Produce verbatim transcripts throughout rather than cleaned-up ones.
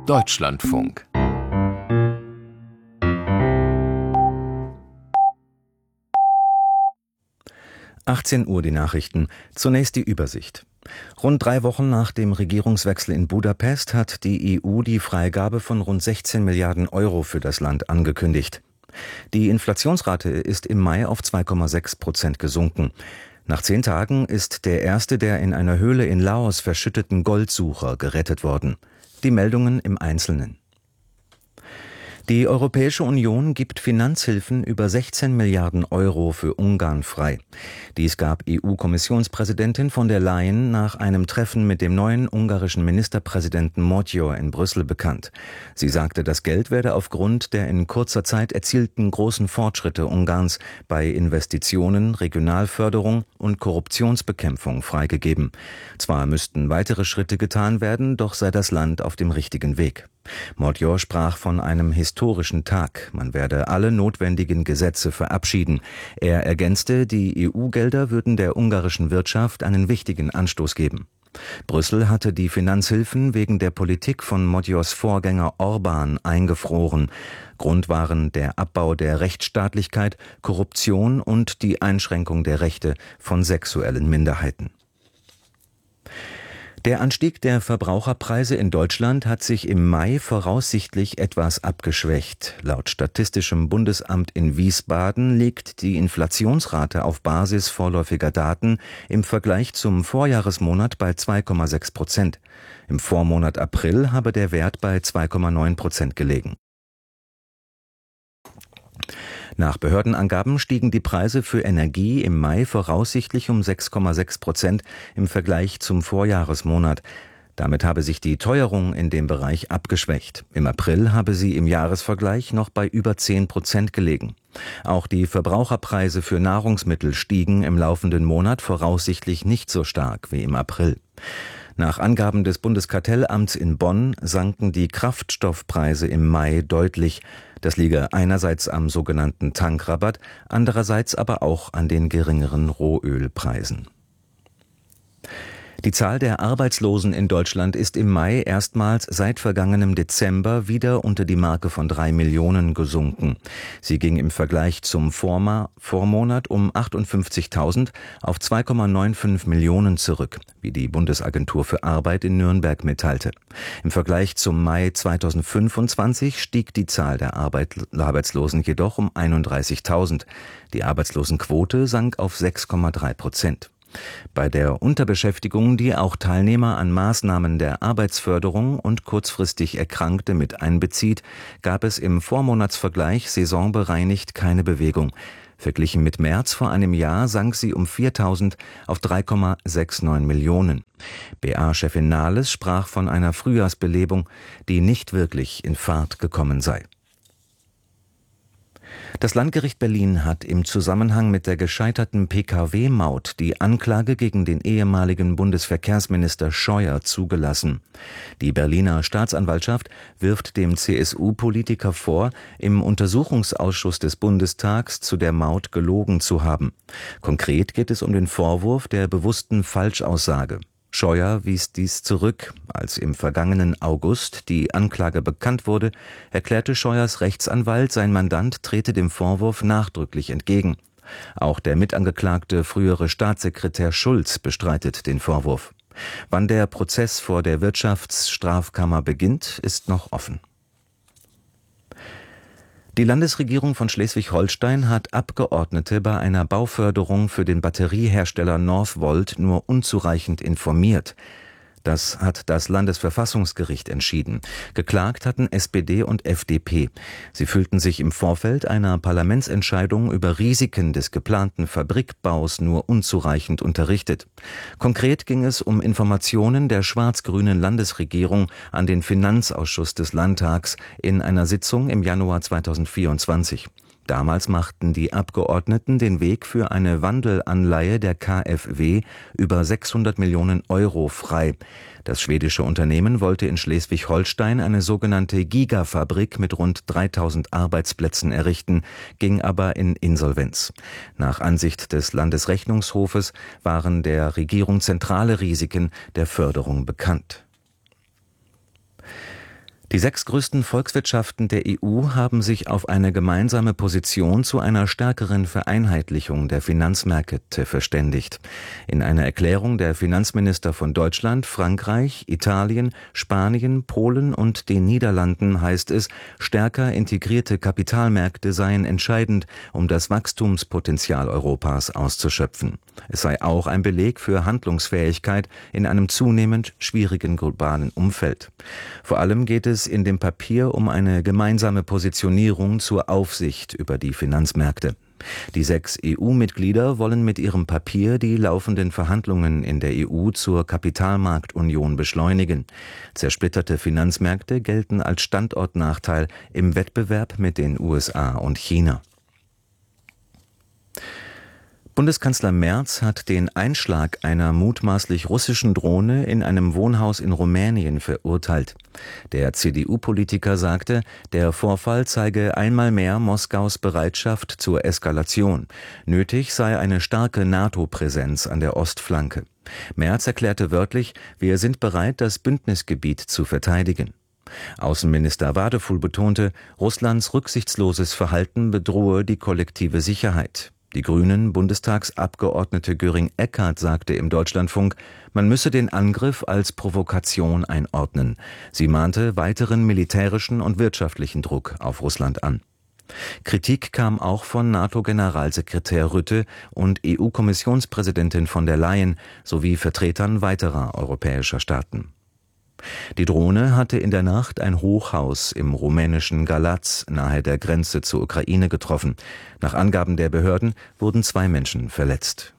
Deutschlandfunk. achtzehn Uhr die Nachrichten. Zunächst die Übersicht. Rund drei Wochen nach dem Regierungswechsel in Budapest hat die E U die Freigabe von rund sechzehn Milliarden Euro für das Land angekündigt. Die Inflationsrate ist im Mai auf zwei Komma sechs Prozent gesunken. Nach zehn Tagen ist der erste der in einer Höhle in Laos verschütteten Goldsucher gerettet worden. Die Meldungen im Einzelnen. Die Europäische Union gibt Finanzhilfen über sechzehn Milliarden Euro für Ungarn frei. Dies gab E U-Kommissionspräsidentin von der Leyen nach einem Treffen mit dem neuen ungarischen Ministerpräsidenten Magyar in Brüssel bekannt. Sie sagte, das Geld werde aufgrund der in kurzer Zeit erzielten großen Fortschritte Ungarns bei Investitionen, Regionalförderung und Korruptionsbekämpfung freigegeben. Zwar müssten weitere Schritte getan werden, doch sei das Land auf dem richtigen Weg. Magyar sprach von einem historischen Tag. Man werde alle notwendigen Gesetze verabschieden. Er ergänzte, die E U-Gelder würden der ungarischen Wirtschaft einen wichtigen Anstoß geben. Brüssel hatte die Finanzhilfen wegen der Politik von Magyars Vorgänger Orbán eingefroren. Grund waren der Abbau der Rechtsstaatlichkeit, Korruption und die Einschränkung der Rechte von sexuellen Minderheiten. Der Anstieg der Verbraucherpreise in Deutschland hat sich im Mai voraussichtlich etwas abgeschwächt. Laut Statistischem Bundesamt in Wiesbaden liegt die Inflationsrate auf Basis vorläufiger Daten im Vergleich zum Vorjahresmonat bei zwei Komma sechs Prozent. Im Vormonat April habe der Wert bei zwei Komma neun Prozent gelegen. Nach Behördenangaben stiegen die Preise für Energie im Mai voraussichtlich um sechs Komma sechs Prozent im Vergleich zum Vorjahresmonat. Damit habe sich die Teuerung in dem Bereich abgeschwächt. Im April habe sie im Jahresvergleich noch bei über zehn Prozent gelegen. Auch die Verbraucherpreise für Nahrungsmittel stiegen im laufenden Monat voraussichtlich nicht so stark wie im April. Nach Angaben des Bundeskartellamts in Bonn sanken die Kraftstoffpreise im Mai deutlich. Das liege einerseits am sogenannten Tankrabatt, andererseits aber auch an den geringeren Rohölpreisen. Die Zahl der Arbeitslosen in Deutschland ist im Mai erstmals seit vergangenem Dezember wieder unter die Marke von drei Millionen gesunken. Sie ging im Vergleich zum Vorma- Vormonat um achtundfünfzigtausend auf zwei Komma fünfundneunzig Millionen zurück, wie die Bundesagentur für Arbeit in Nürnberg mitteilte. Im Vergleich zum Mai zweitausendfünfundzwanzig stieg die Zahl der Arbeit- Arbeitslosen jedoch um einunddreißigtausend. Die Arbeitslosenquote sank auf sechs Komma drei Prozent. Bei der Unterbeschäftigung, die auch Teilnehmer an Maßnahmen der Arbeitsförderung und kurzfristig Erkrankte mit einbezieht, gab es im Vormonatsvergleich saisonbereinigt keine Bewegung. Verglichen mit März vor einem Jahr sank sie um viertausend auf drei Komma neunundsechzig Millionen. B A-Chefin Nahles sprach von einer Frühjahrsbelebung, die nicht wirklich in Fahrt gekommen sei. Das Landgericht Berlin hat im Zusammenhang mit der gescheiterten P K W-Maut die Anklage gegen den ehemaligen Bundesverkehrsminister Scheuer zugelassen. Die Berliner Staatsanwaltschaft wirft dem C S U-Politiker vor, im Untersuchungsausschuss des Bundestags zu der Maut gelogen zu haben. Konkret geht es um den Vorwurf der bewussten Falschaussage. Scheuer wies dies zurück. Als im vergangenen August die Anklage bekannt wurde, erklärte Scheuers Rechtsanwalt, sein Mandant trete dem Vorwurf nachdrücklich entgegen. Auch der mitangeklagte frühere Staatssekretär Schulz bestreitet den Vorwurf. Wann der Prozess vor der Wirtschaftsstrafkammer beginnt, ist noch offen. Die Landesregierung von Schleswig-Holstein hat Abgeordnete bei einer Bauförderung für den Batteriehersteller Northvolt nur unzureichend informiert. Das hat das Landesverfassungsgericht entschieden. Geklagt hatten S P D und F D P. Sie fühlten sich im Vorfeld einer Parlamentsentscheidung über Risiken des geplanten Fabrikbaus nur unzureichend unterrichtet. Konkret ging es um Informationen der schwarz-grünen Landesregierung an den Finanzausschuss des Landtags in einer Sitzung im Januar zweitausendvierundzwanzig. Damals machten die Abgeordneten den Weg für eine Wandelanleihe der K f W über sechshundert Millionen Euro frei. Das schwedische Unternehmen wollte in Schleswig-Holstein eine sogenannte Gigafabrik mit rund dreitausend Arbeitsplätzen errichten, ging aber in Insolvenz. Nach Ansicht des Landesrechnungshofes waren der Regierung zentrale Risiken der Förderung bekannt. Die sechs größten Volkswirtschaften der E U haben sich auf eine gemeinsame Position zu einer stärkeren Vereinheitlichung der Finanzmärkte verständigt. In einer Erklärung der Finanzminister von Deutschland, Frankreich, Italien, Spanien, Polen und den Niederlanden heißt es, stärker integrierte Kapitalmärkte seien entscheidend, um das Wachstumspotenzial Europas auszuschöpfen. Es sei auch ein Beleg für Handlungsfähigkeit in einem zunehmend schwierigen globalen Umfeld. Vor allem geht es in dem Papier um eine gemeinsame Positionierung zur Aufsicht über die Finanzmärkte. Die sechs E U-Mitglieder wollen mit ihrem Papier die laufenden Verhandlungen in der E U zur Kapitalmarktunion beschleunigen. Zersplitterte Finanzmärkte gelten als Standortnachteil im Wettbewerb mit den U S A und China. Bundeskanzler Merz hat den Einschlag einer mutmaßlich russischen Drohne in einem Wohnhaus in Rumänien verurteilt. Der C D U-Politiker sagte, der Vorfall zeige einmal mehr Moskaus Bereitschaft zur Eskalation. Nötig sei eine starke NATO-Präsenz an der Ostflanke. Merz erklärte wörtlich, wir sind bereit, das Bündnisgebiet zu verteidigen. Außenminister Wadefuhl betonte, Russlands rücksichtsloses Verhalten bedrohe die kollektive Sicherheit. Die Grünen-Bundestagsabgeordnete Göring-Eckardt sagte im Deutschlandfunk, man müsse den Angriff als Provokation einordnen. Sie mahnte weiteren militärischen und wirtschaftlichen Druck auf Russland an. Kritik kam auch von NATO-Generalsekretär Rutte und E U-Kommissionspräsidentin von der Leyen sowie Vertretern weiterer europäischer Staaten. Die Drohne hatte in der Nacht ein Hochhaus im rumänischen Galați nahe der Grenze zur Ukraine getroffen. Nach Angaben der Behörden wurden zwei Menschen verletzt.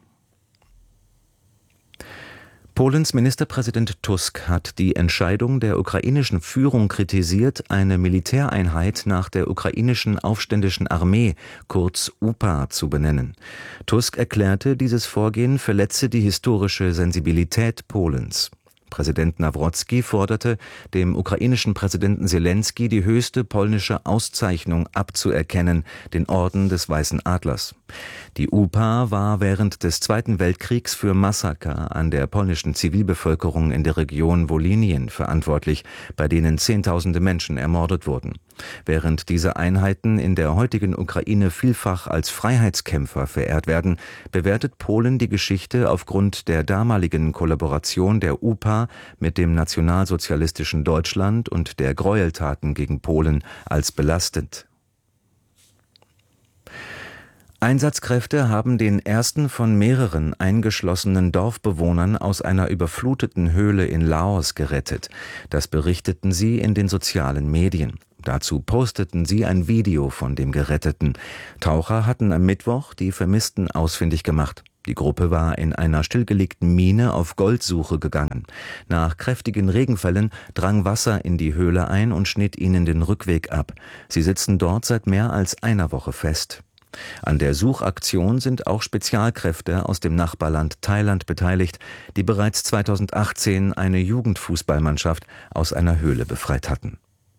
Polens Ministerpräsident Tusk hat die Entscheidung der ukrainischen Führung kritisiert, eine Militäreinheit nach der ukrainischen aufständischen Armee, kurz U P A, zu benennen. Tusk erklärte, dieses Vorgehen verletze die historische Sensibilität Polens. Präsident Nawrocki forderte, dem ukrainischen Präsidenten Selenskyj die höchste polnische Auszeichnung abzuerkennen, den Orden des Weißen Adlers. Die U P A war während des Zweiten Weltkriegs für Massaker an der polnischen Zivilbevölkerung in der Region Wolinien verantwortlich, bei denen Zehntausende Menschen ermordet wurden. Während diese Einheiten in der heutigen Ukraine vielfach als Freiheitskämpfer verehrt werden, bewertet Polen die Geschichte aufgrund der damaligen Kollaboration der U P A mit dem nationalsozialistischen Deutschland und der Gräueltaten gegen Polen als belastend. Einsatzkräfte haben den ersten von mehreren eingeschlossenen Dorfbewohnern aus einer überfluteten Höhle in Laos gerettet. Das berichteten sie in den sozialen Medien. Dazu posteten sie ein Video von dem Geretteten. Taucher hatten am Mittwoch die Vermissten ausfindig gemacht. Die Gruppe war in einer stillgelegten Mine auf Goldsuche gegangen. Nach kräftigen Regenfällen drang Wasser in die Höhle ein und schnitt ihnen den Rückweg ab. Sie sitzen dort seit mehr als einer Woche fest. An der Suchaktion sind auch Spezialkräfte aus dem Nachbarland Thailand beteiligt, die bereits zweitausendachtzehn eine Jugendfußballmannschaft aus einer Höhle befreit hatten.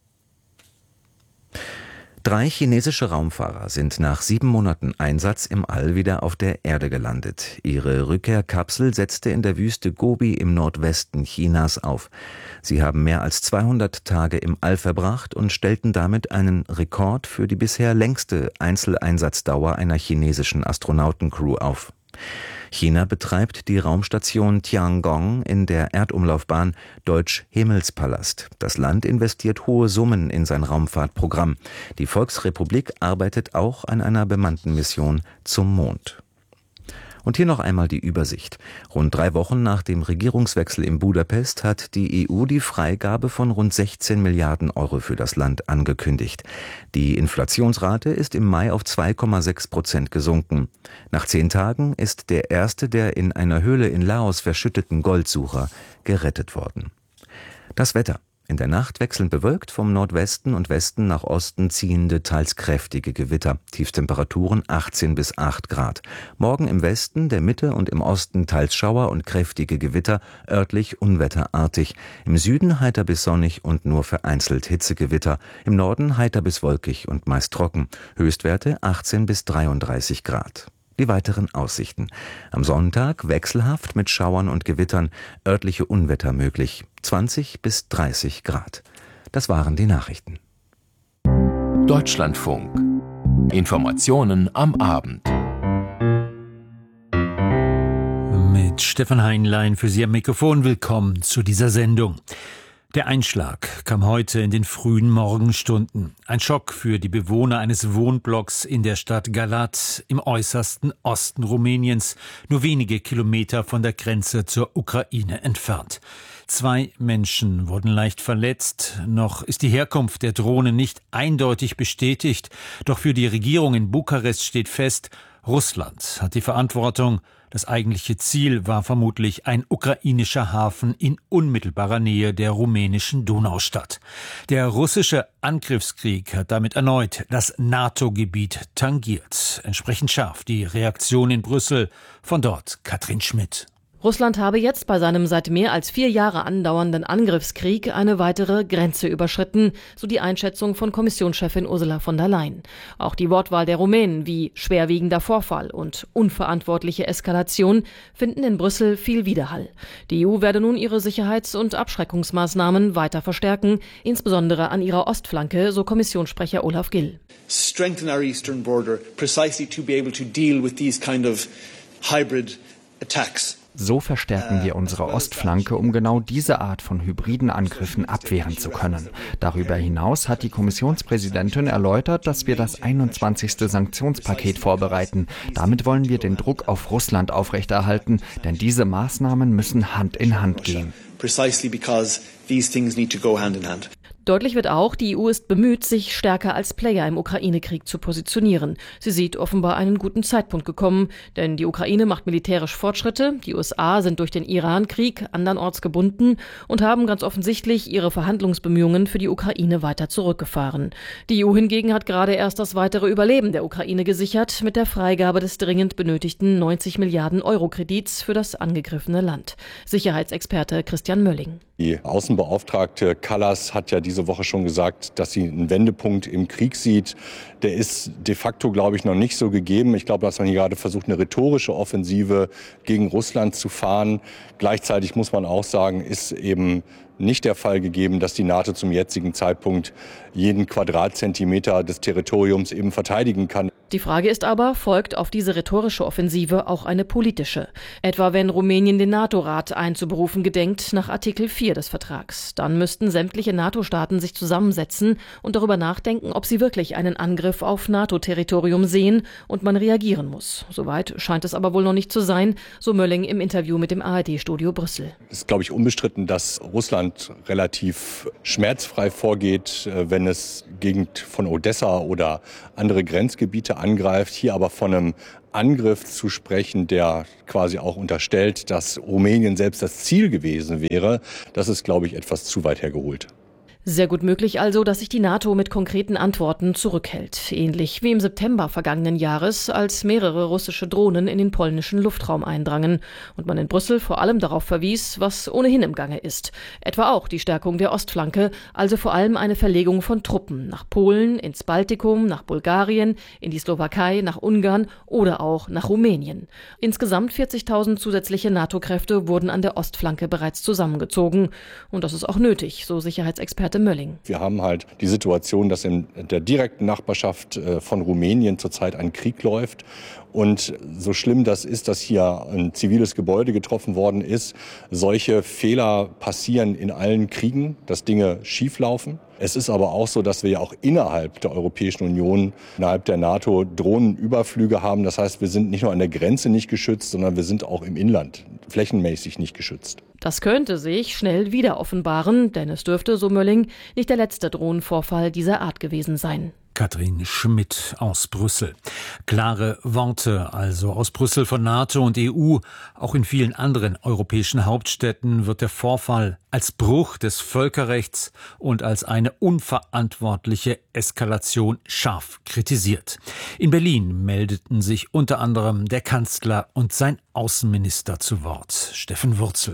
Drei chinesische Raumfahrer sind nach sieben Monaten Einsatz im All wieder auf der Erde gelandet. Ihre Rückkehrkapsel setzte in der Wüste Gobi im Nordwesten Chinas auf. Sie haben mehr als zweihundert Tage im All verbracht und stellten damit einen Rekord für die bisher längste Einzeleinsatzdauer einer chinesischen Astronautencrew auf. China betreibt die Raumstation Tiangong in der Erdumlaufbahn, deutsch Himmelspalast. Das Land investiert hohe Summen in sein Raumfahrtprogramm. Die Volksrepublik arbeitet auch an einer bemannten Mission zum Mond. Und hier noch einmal die Übersicht. Rund drei Wochen nach dem Regierungswechsel in Budapest hat die E U die Freigabe von rund sechzehn Milliarden Euro für das Land angekündigt. Die Inflationsrate ist im Mai auf zwei Komma sechs Prozent gesunken. Nach zehn Tagen ist der erste der in einer Höhle in Laos verschütteten Goldsucher gerettet worden. Das Wetter. In der Nacht wechselnd bewölkt, vom Nordwesten und Westen nach Osten ziehende, teils kräftige Gewitter. Tiefstemperaturen achtzehn bis acht Grad. Morgen im Westen, der Mitte und im Osten teils Schauer und kräftige Gewitter, örtlich unwetterartig. Im Süden heiter bis sonnig und nur vereinzelt Hitzegewitter. Im Norden heiter bis wolkig und meist trocken. Höchstwerte achtzehn bis dreiunddreißig Grad. Die weiteren Aussichten. Am Sonntag wechselhaft mit Schauern und Gewittern, örtliche Unwetter möglich, zwanzig bis dreißig Grad. Das waren die Nachrichten. Deutschlandfunk. Informationen am Abend. Mit Stefan Heinlein für Sie am Mikrofon. Willkommen zu dieser Sendung. Der Einschlag kam heute in den frühen Morgenstunden. Ein Schock für die Bewohner eines Wohnblocks in der Stadt Galați im äußersten Osten Rumäniens, nur wenige Kilometer von der Grenze zur Ukraine entfernt. Zwei Menschen wurden leicht verletzt. Noch ist die Herkunft der Drohne nicht eindeutig bestätigt. Doch für die Regierung in Bukarest steht fest, Russland hat die Verantwortung. Das eigentliche Ziel war vermutlich ein ukrainischer Hafen in unmittelbarer Nähe der rumänischen Donaustadt. Der russische Angriffskrieg hat damit erneut das NATO-Gebiet tangiert. Entsprechend scharf die Reaktion in Brüssel. Von dort Katrin Schmidt. Russland habe jetzt bei seinem seit mehr als vier Jahre andauernden Angriffskrieg eine weitere Grenze überschritten, so die Einschätzung von Kommissionschefin Ursula von der Leyen. Auch die Wortwahl der Rumänen wie schwerwiegender Vorfall und unverantwortliche Eskalation finden in Brüssel viel Widerhall. Die E U werde nun ihre Sicherheits- und Abschreckungsmaßnahmen weiter verstärken, insbesondere an ihrer Ostflanke, so Kommissionssprecher Olaf Gill. Strengthen our eastern border precisely to be able to deal with these kind of hybrid attacks. So verstärken wir unsere Ostflanke, um genau diese Art von hybriden Angriffen abwehren zu können. Darüber hinaus hat die Kommissionspräsidentin erläutert, dass wir das einundzwanzigste Sanktionspaket vorbereiten. Damit wollen wir den Druck auf Russland aufrechterhalten, denn diese Maßnahmen müssen Hand in Hand gehen. Precisely because these things need to go hand in hand. Deutlich wird auch, die E U ist bemüht, sich stärker als Player im Ukraine-Krieg zu positionieren. Sie sieht offenbar einen guten Zeitpunkt gekommen, denn die Ukraine macht militärisch Fortschritte, die U S A sind durch den Iran-Krieg andernorts gebunden und haben ganz offensichtlich ihre Verhandlungsbemühungen für die Ukraine weiter zurückgefahren. Die E U hingegen hat gerade erst das weitere Überleben der Ukraine gesichert mit der Freigabe des dringend benötigten neunzig Milliarden Euro Kredits für das angegriffene Land. Sicherheitsexperte Christian Mölling. Die Außenbeauftragte Kallas hat ja diese Woche schon gesagt, dass sie einen Wendepunkt im Krieg sieht. Der ist de facto, glaube ich, noch nicht so gegeben. Ich glaube, dass man hier gerade versucht, eine rhetorische Offensive gegen Russland zu fahren. Gleichzeitig muss man auch sagen, ist eben nicht der Fall gegeben, dass die NATO zum jetzigen Zeitpunkt jeden Quadratzentimeter des Territoriums eben verteidigen kann. Die Frage ist aber, folgt auf diese rhetorische Offensive auch eine politische? Etwa wenn Rumänien den NATO-Rat einzuberufen gedenkt nach Artikel vier des Vertrags. Dann müssten sämtliche NATO-Staaten sich zusammensetzen und darüber nachdenken, ob sie wirklich einen Angriff auf NATO-Territorium sehen und man reagieren muss. Soweit scheint es aber wohl noch nicht zu sein, so Mölling im Interview mit dem A R D-Studio Brüssel. Es ist, glaube ich, unbestritten, dass Russland relativ schmerzfrei vorgeht, wenn es Gegend von Odessa oder andere Grenzgebiete angreift. Hier aber von einem Angriff zu sprechen, der quasi auch unterstellt, dass Rumänien selbst das Ziel gewesen wäre, das ist, glaube ich, etwas zu weit hergeholt. Sehr gut möglich also, dass sich die NATO mit konkreten Antworten zurückhält. Ähnlich wie im September vergangenen Jahres, als mehrere russische Drohnen in den polnischen Luftraum eindrangen und man in Brüssel vor allem darauf verwies, was ohnehin im Gange ist. Etwa auch die Stärkung der Ostflanke, also vor allem eine Verlegung von Truppen nach Polen, ins Baltikum, nach Bulgarien, in die Slowakei, nach Ungarn oder auch nach Rumänien. Insgesamt vierzigtausend zusätzliche NATO-Kräfte wurden an der Ostflanke bereits zusammengezogen. Und das ist auch nötig, so Sicherheitsexperte Mölling. Wir haben halt die Situation, dass in der direkten Nachbarschaft von Rumänien zurzeit ein Krieg läuft. Und so schlimm das ist, dass hier ein ziviles Gebäude getroffen worden ist, solche Fehler passieren in allen Kriegen, dass Dinge schieflaufen. Es ist aber auch so, dass wir ja auch innerhalb der Europäischen Union, innerhalb der NATO Drohnenüberflüge haben. Das heißt, wir sind nicht nur an der Grenze nicht geschützt, sondern wir sind auch im Inland flächenmäßig nicht geschützt. Das könnte sich schnell wieder offenbaren, denn es dürfte, so Mölling, nicht der letzte Drohnenvorfall dieser Art gewesen sein. Katrin Schmidt aus Brüssel. Klare Worte also aus Brüssel von NATO und E U. Auch in vielen anderen europäischen Hauptstädten wird der Vorfall als Bruch des Völkerrechts und als eine unverantwortliche Eskalation scharf kritisiert. In Berlin meldeten sich unter anderem der Kanzler und sein Außenminister zu Wort. Steffen Wurzel.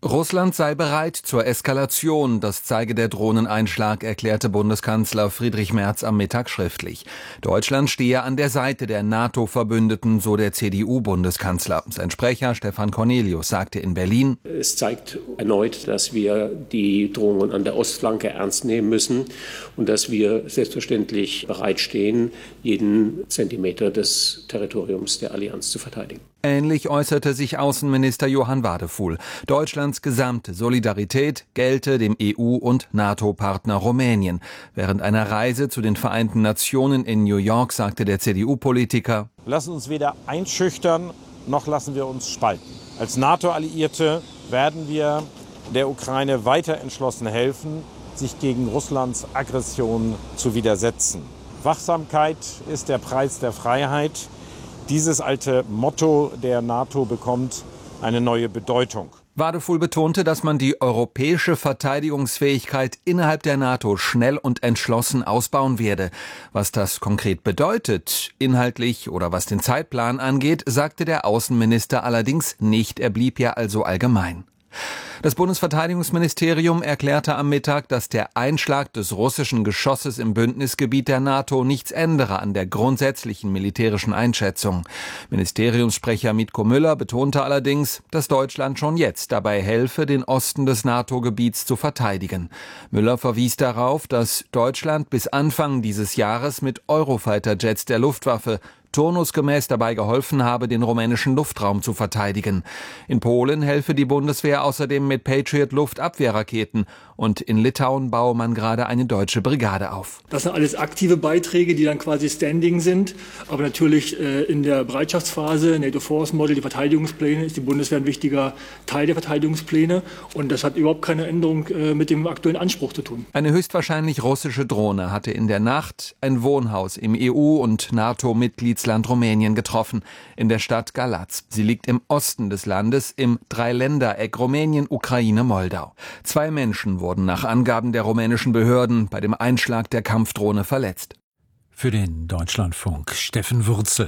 Russland sei bereit zur Eskalation, das zeige der Drohneneinschlag, erklärte Bundeskanzler Friedrich Merz am Mittag schriftlich. Deutschland stehe an der Seite der NATO-Verbündeten, so der C D U-Bundeskanzler. Sein Sprecher Stefan Cornelius sagte in Berlin: Es zeigt erneut, dass wir die Drohungen an der Ostflanke ernst nehmen müssen und dass wir selbstverständlich bereitstehen, jeden Zentimeter des Territoriums der Allianz zu verteidigen. Ähnlich äußerte sich Außenminister Johann Wadefuhl. Deutschlands gesamte Solidarität gelte dem E U- und NATO-Partner Rumänien. Während einer Reise zu den Vereinten Nationen in New York sagte der C D U-Politiker: Lassen uns weder einschüchtern, noch lassen wir uns spalten. Als NATO-Alliierte werden wir der Ukraine weiter entschlossen helfen, sich gegen Russlands Aggression zu widersetzen. Wachsamkeit ist der Preis der Freiheit. Dieses alte Motto der NATO bekommt eine neue Bedeutung. Wadefuhl betonte, dass man die europäische Verteidigungsfähigkeit innerhalb der NATO schnell und entschlossen ausbauen werde. Was das konkret bedeutet, inhaltlich oder was den Zeitplan angeht, sagte der Außenminister allerdings nicht. Er blieb ja also allgemein. Das Bundesverteidigungsministerium erklärte am Mittag, dass der Einschlag des russischen Geschosses im Bündnisgebiet der NATO nichts ändere an der grundsätzlichen militärischen Einschätzung. Ministeriumssprecher Mitko Müller betonte allerdings, dass Deutschland schon jetzt dabei helfe, den Osten des NATO-Gebiets zu verteidigen. Müller verwies darauf, dass Deutschland bis Anfang dieses Jahres mit Eurofighter-Jets der Luftwaffe turnusgemäß dabei geholfen habe, den rumänischen Luftraum zu verteidigen. In Polen helfe die Bundeswehr außerdem mit Patriot-Luftabwehrraketen und in Litauen baue man gerade eine deutsche Brigade auf. Das sind alles aktive Beiträge, die dann quasi standing sind. Aber natürlich äh, in der Bereitschaftsphase, NATO Force Model, die Verteidigungspläne, ist die Bundeswehr ein wichtiger Teil der Verteidigungspläne. Und das hat überhaupt keine Änderung äh, mit dem aktuellen Anspruch zu tun. Eine höchstwahrscheinlich russische Drohne hatte in der Nacht ein Wohnhaus im E U- und NATO-Mitgliedsland Land Rumänien getroffen, in der Stadt Galați. Sie liegt im Osten des Landes im Dreiländereck Rumänien, Ukraine, Moldau. Zwei Menschen wurden nach Angaben der rumänischen Behörden bei dem Einschlag der Kampfdrohne verletzt. Für den Deutschlandfunk Steffen Wurzel.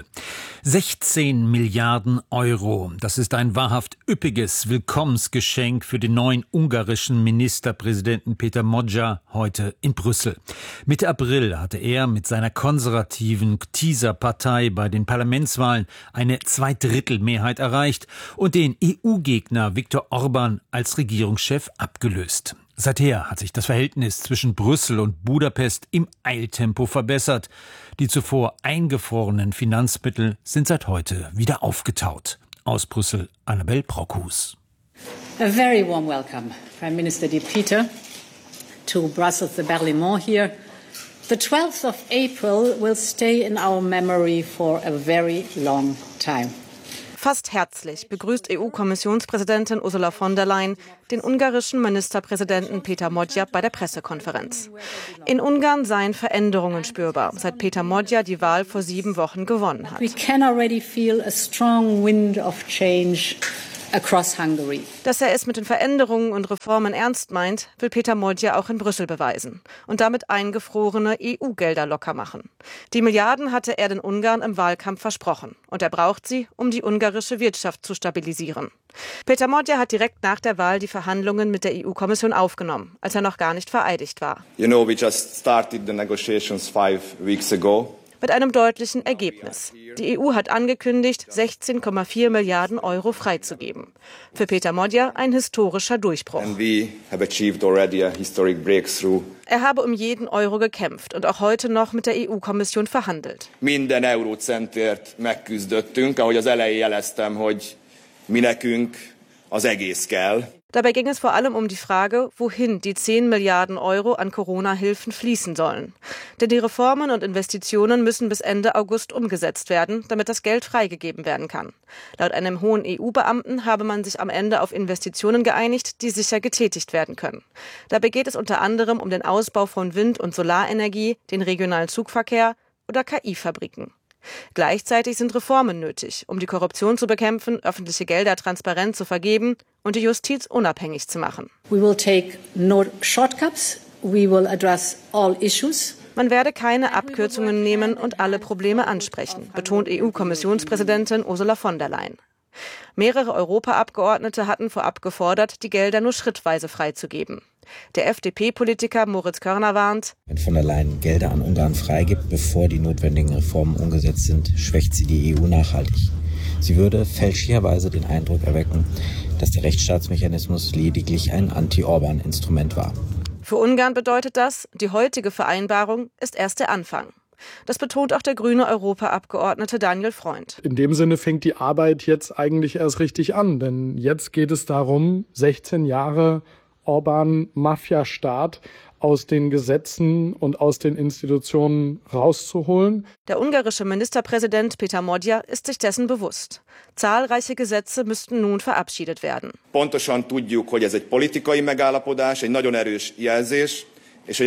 sechzehn Milliarden Euro. Das ist ein wahrhaft üppiges Willkommensgeschenk für den neuen ungarischen Ministerpräsidenten Peter Magyar heute in Brüssel. Mitte April hatte er mit seiner konservativen Teaser-Partei bei den Parlamentswahlen eine Zweidrittelmehrheit erreicht und den E U-Gegner Viktor Orban als Regierungschef abgelöst. Seither hat sich das Verhältnis zwischen Brüssel und Budapest im Eiltempo verbessert. Die zuvor eingefrorenen Finanzmittel sind seit heute wieder aufgetaut. Aus Brüssel, Annabel Brockhus. A very warm welcome, Prime Minister De Pieter, to Brussels, the Parlement here. The twelfth of April will stay in our memory for a very long time. Fast herzlich begrüßt E U-Kommissionspräsidentin Ursula von der Leyen den ungarischen Ministerpräsidenten Peter Magyar bei der Pressekonferenz. In Ungarn seien Veränderungen spürbar, seit Peter Magyar die Wahl vor sieben Wochen gewonnen hat. We can already feel a strong wind of change across Hungary. Dass er es mit den Veränderungen und Reformen ernst meint, will Peter Magyar auch in Brüssel beweisen und damit eingefrorene E U-Gelder locker machen. Die Milliarden hatte er den Ungarn im Wahlkampf versprochen und er braucht sie, um die ungarische Wirtschaft zu stabilisieren. Peter Magyar hat direkt nach der Wahl die Verhandlungen mit der E U-Kommission aufgenommen, als er noch gar nicht vereidigt war. You know, we just started the negotiations five weeks ago. Mit einem deutlichen Ergebnis. Die E U hat angekündigt, sechzehn Komma vier Milliarden Euro freizugeben. Für Peter Magyar ein historischer Durchbruch. And we have achieved already a historic breakthrough. Er habe um jeden Euro gekämpft und auch heute noch mit der E U-Kommission verhandelt. Minden Eurocentért megküzdöttünk, ahogy az elején jeleztem, hogy mi nekünk az egész kell. Dabei ging es vor allem um die Frage, wohin die zehn Milliarden Euro an Corona-Hilfen fließen sollen. Denn die Reformen und Investitionen müssen bis Ende August umgesetzt werden, damit das Geld freigegeben werden kann. Laut einem hohen E U-Beamten habe man sich am Ende auf Investitionen geeinigt, die sicher getätigt werden können. Dabei geht es unter anderem um den Ausbau von Wind- und Solarenergie, den regionalen Zugverkehr oder K I-Fabriken. Gleichzeitig sind Reformen nötig, um die Korruption zu bekämpfen, öffentliche Gelder transparent zu vergeben und die Justiz unabhängig zu machen. We will take no shortcuts. We will address all issues. Man werde keine Abkürzungen nehmen und alle Probleme ansprechen, betont E U-Kommissionspräsidentin Ursula von der Leyen. Mehrere Europaabgeordnete hatten vorab gefordert, die Gelder nur schrittweise freizugeben. Der F D P-Politiker Moritz Körner warnt: Wenn von der Leyen Gelder an Ungarn freigibt, bevor die notwendigen Reformen umgesetzt sind, schwächt sie die E U nachhaltig. Sie würde fälschlicherweise den Eindruck erwecken, dass der Rechtsstaatsmechanismus lediglich ein Anti-Orban-Instrument war. Für Ungarn bedeutet das, die heutige Vereinbarung ist erst der Anfang. Das betont auch der grüne Europaabgeordnete Daniel Freund. In dem Sinne fängt die Arbeit jetzt eigentlich erst richtig an, denn jetzt geht es darum, sechzehn Jahre Orban-Mafia-Staat aus den Gesetzen und aus den Institutionen rauszuholen. Der ungarische Ministerpräsident Peter Modja ist sich dessen bewusst. Zahlreiche Gesetze müssten nun verabschiedet werden. Pontosan tudjuk, hogy ez egy politikai megállapodás, egy nagyon erős jelzés. Das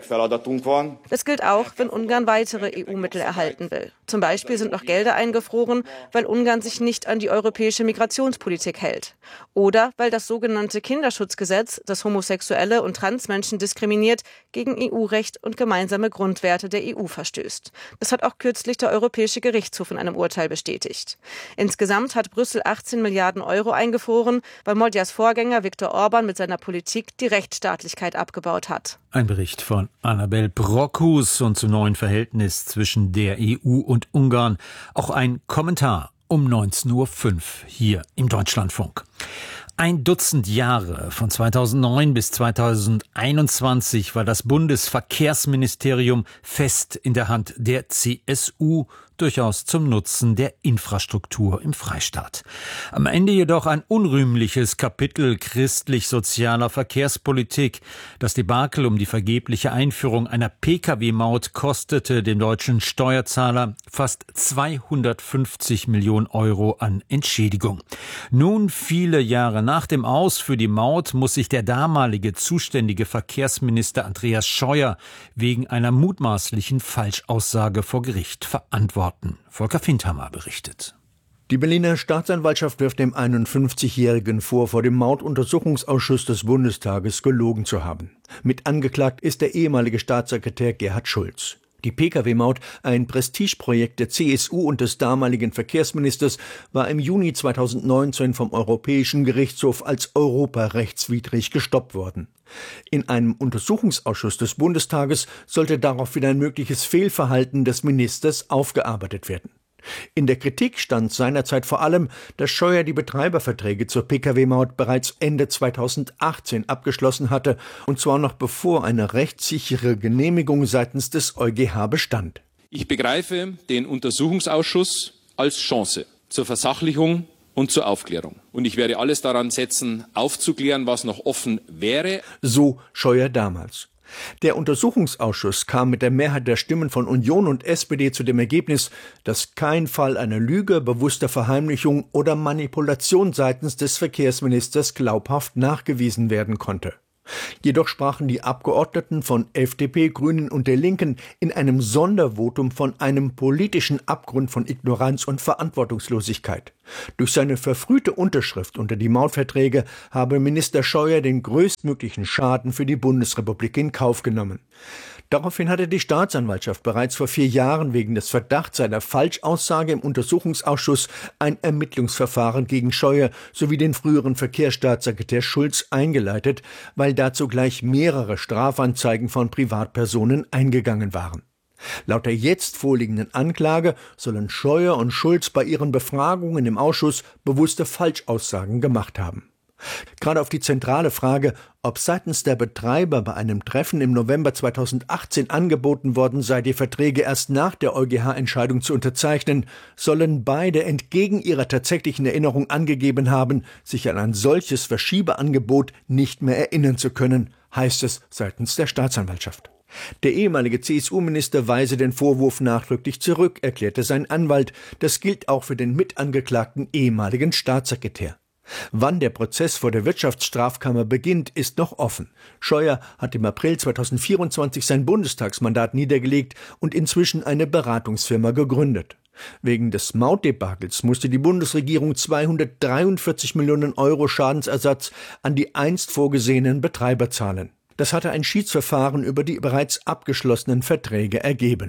gilt auch, wenn Ungarn weitere E U-Mittel erhalten will. Zum Beispiel sind noch Gelder eingefroren, weil Ungarn sich nicht an die europäische Migrationspolitik hält. Oder weil das sogenannte Kinderschutzgesetz, das Homosexuelle und Transmenschen diskriminiert, gegen E U-Recht und gemeinsame Grundwerte der E U verstößt. Das hat auch kürzlich der Europäische Gerichtshof in einem Urteil bestätigt. Insgesamt hat Brüssel achtzehn Milliarden Euro eingefroren, weil Modjas Vorgänger Viktor Orban mit seiner Politik die Rechtsstaatlichkeit abgebaut hat. Ein Bericht von Annabel Brockhus und zum neuen Verhältnis zwischen der E U und Ungarn. Auch ein Kommentar um neunzehn Uhr fünf hier im Deutschlandfunk. Ein Dutzend Jahre, von zweitausendneun bis zweitausendeinundzwanzig, war das Bundesverkehrsministerium fest in der Hand der C S U, durchaus zum Nutzen der Infrastruktur im Freistaat. Am Ende jedoch ein unrühmliches Kapitel christlich-sozialer Verkehrspolitik. Das Debakel um die vergebliche Einführung einer Pkw-Maut kostete dem deutschen Steuerzahler fast zweihundertfünfzig Millionen Euro an Entschädigung. Nun, viele Jahre nach dem Aus für die Maut, muss sich der damalige zuständige Verkehrsminister Andreas Scheuer wegen einer mutmaßlichen Falschaussage vor Gericht verantworten. Volker Findhammer berichtet. Die Berliner Staatsanwaltschaft wirft dem einundfünfzigjährigen vor, vor dem Mautuntersuchungsausschuss des Bundestages gelogen zu haben. Mit angeklagt ist der ehemalige Staatssekretär Gerhard Schulz. Die Pkw-Maut, ein Prestigeprojekt der C S U und des damaligen Verkehrsministers, war im Juni zweitausendneunzehn vom Europäischen Gerichtshof als europarechtswidrig gestoppt worden. In einem Untersuchungsausschuss des Bundestages sollte daraufhin ein mögliches Fehlverhalten des Ministers aufgearbeitet werden. In der Kritik stand seinerzeit vor allem, dass Scheuer die Betreiberverträge zur Pkw-Maut bereits Ende zweitausendachtzehn abgeschlossen hatte, und zwar noch bevor eine rechtssichere Genehmigung seitens des EuGH bestand. Ich begreife den Untersuchungsausschuss als Chance zur Versachlichung und zur Aufklärung. Und ich werde alles daran setzen, aufzuklären, was noch offen wäre. So Scheuer damals. Der Untersuchungsausschuss kam mit der Mehrheit der Stimmen von Union und S P D zu dem Ergebnis, dass kein Fall einer Lüge, bewusster Verheimlichung oder Manipulation seitens des Verkehrsministers glaubhaft nachgewiesen werden konnte. Jedoch sprachen die Abgeordneten von F D P, Grünen und der Linken in einem Sondervotum von einem politischen Abgrund von Ignoranz und Verantwortungslosigkeit. Durch seine verfrühte Unterschrift unter die Mautverträge habe Minister Scheuer den größtmöglichen Schaden für die Bundesrepublik in Kauf genommen. Daraufhin hatte die Staatsanwaltschaft bereits vor vier Jahren wegen des Verdachts einer Falschaussage im Untersuchungsausschuss ein Ermittlungsverfahren gegen Scheuer sowie den früheren Verkehrsstaatssekretär Schulz eingeleitet, weil dazu gleich mehrere Strafanzeigen von Privatpersonen eingegangen waren. Laut der jetzt vorliegenden Anklage sollen Scheuer und Schulz bei ihren Befragungen im Ausschuss bewusste Falschaussagen gemacht haben. Gerade auf die zentrale Frage, ob seitens der Betreiber bei einem Treffen im November zweitausendachtzehn angeboten worden sei, die Verträge erst nach der EuGH-Entscheidung zu unterzeichnen, sollen beide entgegen ihrer tatsächlichen Erinnerung angegeben haben, sich an ein solches Verschiebeangebot nicht mehr erinnern zu können, heißt es seitens der Staatsanwaltschaft. Der ehemalige C S U-Minister weise den Vorwurf nachdrücklich zurück, erklärte sein Anwalt. Das gilt auch für den mitangeklagten ehemaligen Staatssekretär. Wann der Prozess vor der Wirtschaftsstrafkammer beginnt, ist noch offen. Scheuer hat im April zweitausendvierundzwanzig sein Bundestagsmandat niedergelegt und inzwischen eine Beratungsfirma gegründet. Wegen des Mautdebakels musste die Bundesregierung zweihundertdreiundvierzig Millionen Euro Schadensersatz an die einst vorgesehenen Betreiber zahlen. Das hatte ein Schiedsverfahren über die bereits abgeschlossenen Verträge ergeben.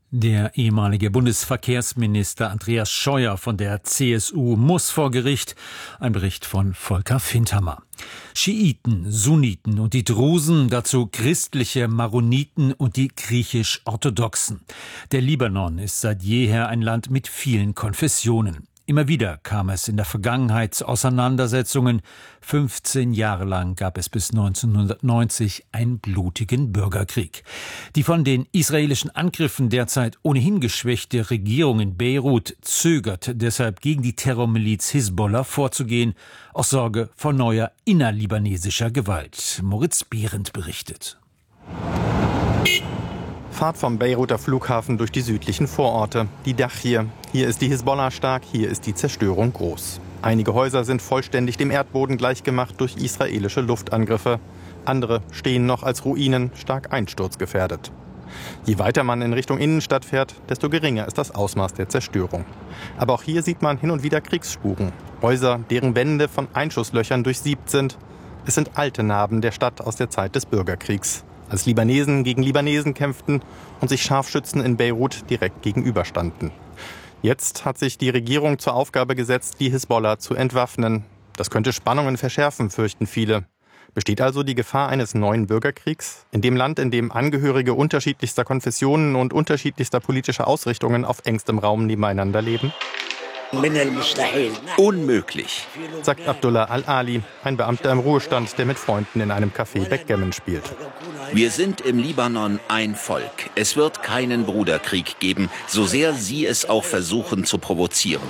Der ehemalige Bundesverkehrsminister Andreas Scheuer von der C S U muss vor Gericht. Ein Bericht von Volker Findhammer. Schiiten, Sunniten und die Drusen, dazu christliche Maroniten und die griechisch-orthodoxen. Der Libanon ist seit jeher ein Land mit vielen Konfessionen. Immer wieder kam es in der Vergangenheit zu Auseinandersetzungen. fünfzehn Jahre lang gab es bis neunzehnhundertneunzig einen blutigen Bürgerkrieg. Die von den israelischen Angriffen derzeit ohnehin geschwächte Regierung in Beirut zögert deshalb gegen die Terrormiliz Hisbollah vorzugehen, aus Sorge vor neuer innerlibanesischer Gewalt. Moritz Behrendt berichtet. Fahrt vom Beiruter Flughafen durch die südlichen Vororte. Die Dachir. Hier ist die Hisbollah stark, hier ist die Zerstörung groß. Einige Häuser sind vollständig dem Erdboden gleichgemacht durch israelische Luftangriffe. Andere stehen noch als Ruinen, stark einsturzgefährdet. Je weiter man in Richtung Innenstadt fährt, desto geringer ist das Ausmaß der Zerstörung. Aber auch hier sieht man hin und wieder Kriegsspuren. Häuser, deren Wände von Einschusslöchern durchsiebt sind. Es sind alte Narben der Stadt aus der Zeit des Bürgerkriegs, als Libanesen gegen Libanesen kämpften und sich Scharfschützen in Beirut direkt gegenüberstanden. Jetzt hat sich die Regierung zur Aufgabe gesetzt, die Hisbollah zu entwaffnen. Das könnte Spannungen verschärfen, fürchten viele. Besteht also die Gefahr eines neuen Bürgerkriegs? In dem Land, in dem Angehörige unterschiedlichster Konfessionen und unterschiedlichster politischer Ausrichtungen auf engstem Raum nebeneinander leben? Unmöglich, sagt Abdullah Al-Ali, ein Beamter im Ruhestand, der mit Freunden in einem Café Backgammon spielt. Wir sind im Libanon ein Volk. Es wird keinen Bruderkrieg geben, so sehr sie es auch versuchen zu provozieren.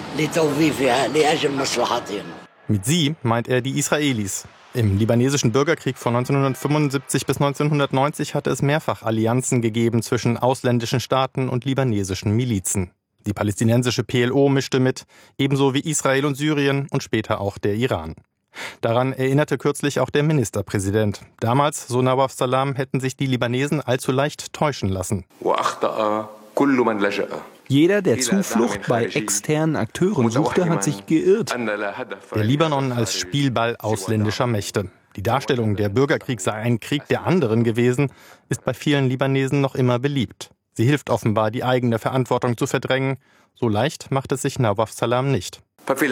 Mit sie meint er die Israelis. Im libanesischen Bürgerkrieg von neunzehnhundertfünfundsiebzig bis neunzehnhundertneunzig hatte es mehrfach Allianzen gegeben zwischen ausländischen Staaten und libanesischen Milizen. Die palästinensische P L O mischte mit, ebenso wie Israel und Syrien und später auch der Iran. Daran erinnerte kürzlich auch der Ministerpräsident. Damals, so Nawaf Salam, hätten sich die Libanesen allzu leicht täuschen lassen. Jeder, der Zuflucht bei externen Akteuren suchte, hat sich geirrt. Der Libanon als Spielball ausländischer Mächte. Die Darstellung, der Bürgerkrieg sei ein Krieg der anderen gewesen, ist bei vielen Libanesen noch immer beliebt. Sie hilft offenbar, die eigene Verantwortung zu verdrängen. So leicht macht es sich Nawaf Salam nicht.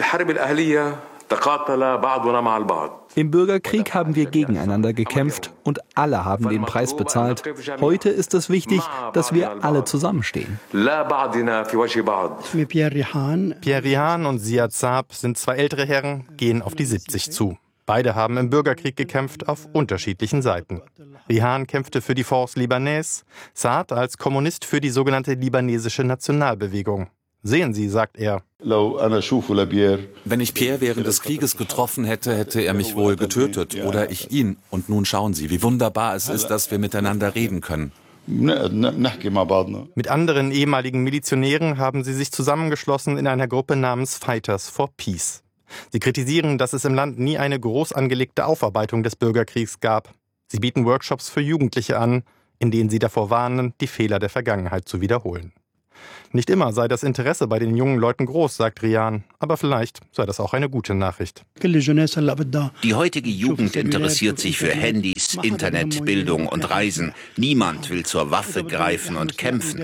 Im Bürgerkrieg haben wir gegeneinander gekämpft und alle haben den Preis bezahlt. Heute ist es wichtig, dass wir alle zusammenstehen. Pierre Rihan und Ziad Saab sind zwei ältere Herren, gehen auf die siebzig zu. Beide haben im Bürgerkrieg gekämpft auf unterschiedlichen Seiten. Rihan kämpfte für die Force Libanaise, Saad als Kommunist für die sogenannte libanesische Nationalbewegung. Sehen Sie, sagt er. Wenn ich Pierre während des Krieges getroffen hätte, hätte er mich wohl getötet oder ich ihn. Und nun schauen Sie, wie wunderbar es ist, dass wir miteinander reden können. Mit anderen ehemaligen Milizionären haben sie sich zusammengeschlossen in einer Gruppe namens Fighters for Peace. Sie kritisieren, dass es im Land nie eine groß angelegte Aufarbeitung des Bürgerkriegs gab. Sie bieten Workshops für Jugendliche an, in denen sie davor warnen, die Fehler der Vergangenheit zu wiederholen. Nicht immer sei das Interesse bei den jungen Leuten groß, sagt Rihan, aber vielleicht sei das auch eine gute Nachricht. Die heutige Jugend interessiert sich für Handys, Internet, Bildung und Reisen. Niemand will zur Waffe greifen und kämpfen.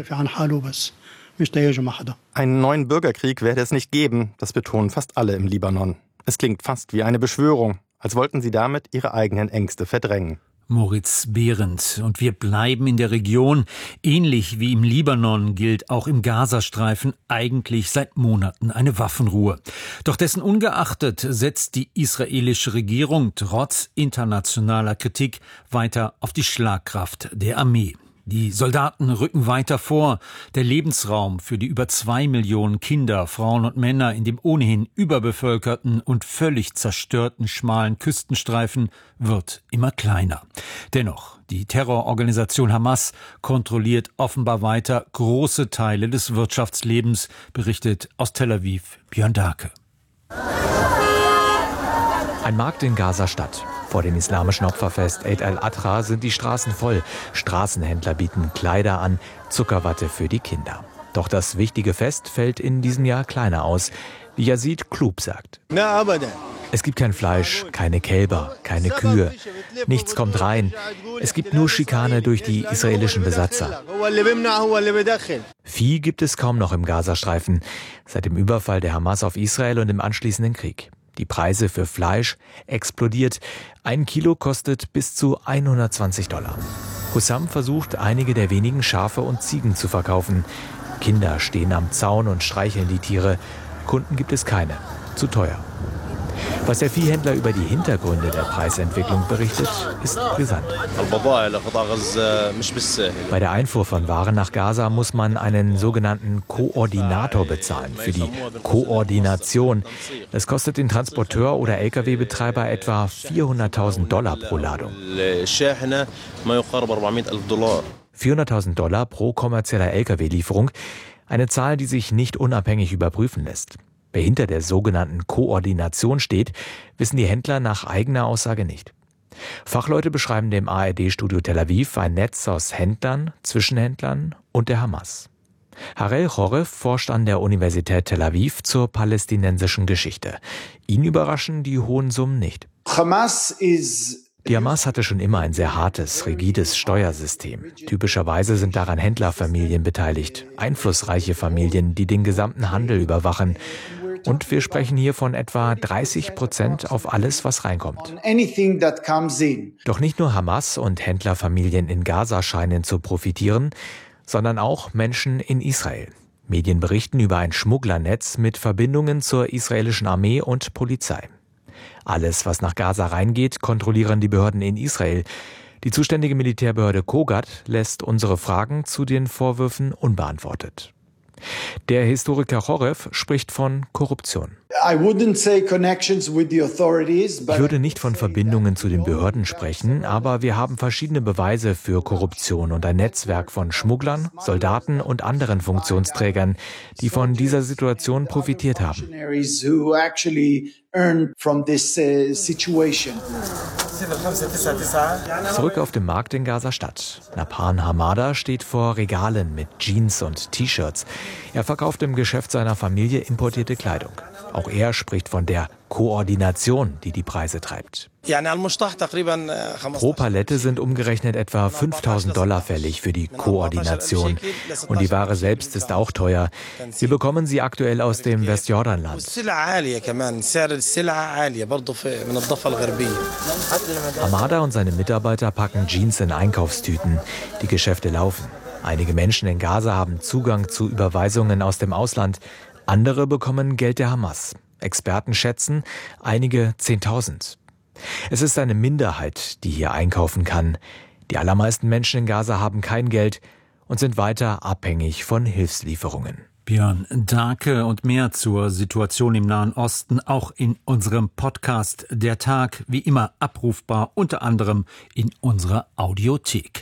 Einen neuen Bürgerkrieg werde es nicht geben, das betonen fast alle im Libanon. Es klingt fast wie eine Beschwörung, als wollten sie damit ihre eigenen Ängste verdrängen. Moritz Behrendt. Und wir bleiben in der Region. Ähnlich wie im Libanon gilt auch im Gazastreifen eigentlich seit Monaten eine Waffenruhe. Doch dessen ungeachtet setzt die israelische Regierung trotz internationaler Kritik weiter auf die Schlagkraft der Armee. Die Soldaten rücken weiter vor. Der Lebensraum für die über zwei Millionen Kinder, Frauen und Männer in dem ohnehin überbevölkerten und völlig zerstörten schmalen Küstenstreifen wird immer kleiner. Dennoch, die Terrororganisation Hamas kontrolliert offenbar weiter große Teile des Wirtschaftslebens, berichtet aus Tel Aviv Björn Dake. Ein Markt in Gaza-Stadt. Vor dem islamischen Opferfest Eid al-Adha sind die Straßen voll. Straßenhändler bieten Kleider an, Zuckerwatte für die Kinder. Doch das wichtige Fest fällt in diesem Jahr kleiner aus, wie Yazid Klub sagt. Es gibt kein Fleisch, keine Kälber, keine Kühe. Nichts kommt rein. Es gibt nur Schikane durch die israelischen Besatzer. Vieh gibt es kaum noch im Gazastreifen, seit dem Überfall der Hamas auf Israel und dem anschließenden Krieg. Die Preise für Fleisch explodiert. Ein Kilo kostet bis zu hundertzwanzig Dollar. Hussam versucht, einige der wenigen Schafe und Ziegen zu verkaufen. Kinder stehen am Zaun und streicheln die Tiere. Kunden gibt es keine. Zu teuer. Was der Viehhändler über die Hintergründe der Preisentwicklung berichtet, ist brisant. Bei der Einfuhr von Waren nach Gaza muss man einen sogenannten Koordinator bezahlen für die Koordination. Das kostet den Transporteur oder L K W-Betreiber etwa vierhunderttausend Dollar pro Ladung. vierhunderttausend Dollar pro kommerzieller L K W-Lieferung, eine Zahl, die sich nicht unabhängig überprüfen lässt. Wer hinter der sogenannten Koordination steht, wissen die Händler nach eigener Aussage nicht. Fachleute beschreiben dem A R D-Studio Tel Aviv ein Netz aus Händlern, Zwischenhändlern und der Hamas. Harel Chorev forscht an der Universität Tel Aviv zur palästinensischen Geschichte. Ihn überraschen die hohen Summen nicht. Hamas is Die Hamas hatte schon immer ein sehr hartes, rigides Steuersystem. Typischerweise sind daran Händlerfamilien beteiligt, einflussreiche Familien, die den gesamten Handel überwachen. Und wir sprechen hier von etwa dreißig Prozent auf alles, was reinkommt. Doch nicht nur Hamas und Händlerfamilien in Gaza scheinen zu profitieren, sondern auch Menschen in Israel. Medien berichten über ein Schmugglernetz mit Verbindungen zur israelischen Armee und Polizei. Alles, was nach Gaza reingeht, kontrollieren die Behörden in Israel. Die zuständige Militärbehörde Kogat lässt unsere Fragen zu den Vorwürfen unbeantwortet. Der Historiker Chorev spricht von Korruption. Ich würde nicht von Verbindungen zu den Behörden sprechen, aber wir haben verschiedene Beweise für Korruption und ein Netzwerk von Schmugglern, Soldaten und anderen Funktionsträgern, die von dieser Situation profitiert haben. Zurück auf dem Markt in Gaza-Stadt. Napan Hamada steht vor Regalen mit Jeans und T-Shirts. Er verkauft im Geschäft seiner Familie importierte Kleidung. Auch er spricht von der Koordination, die die Preise treibt. Pro Palette sind umgerechnet etwa fünftausend Dollar fällig für die Koordination. Und die Ware selbst ist auch teuer. Wir bekommen sie aktuell aus dem Westjordanland. Hamada und seine Mitarbeiter packen Jeans in Einkaufstüten. Die Geschäfte laufen. Einige Menschen in Gaza haben Zugang zu Überweisungen aus dem Ausland. Andere bekommen Geld der Hamas. Experten schätzen, einige zehntausend. Es ist eine Minderheit, die hier einkaufen kann. Die allermeisten Menschen in Gaza haben kein Geld und sind weiter abhängig von Hilfslieferungen. Björn Dahlke und mehr zur Situation im Nahen Osten auch in unserem Podcast Der Tag, wie immer abrufbar, unter anderem in unserer Audiothek.